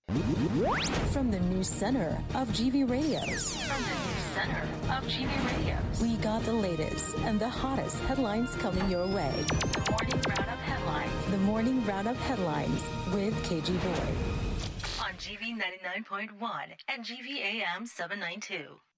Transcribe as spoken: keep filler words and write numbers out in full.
From the news center of G V Radios. From the news center of G V Radios. We got the latest and the hottest headlines coming your way. The Morning Roundup Headlines. The Morning Roundup Headlines with K G Boyd. On G V ninety-nine point one and G V A M seven ninety-two.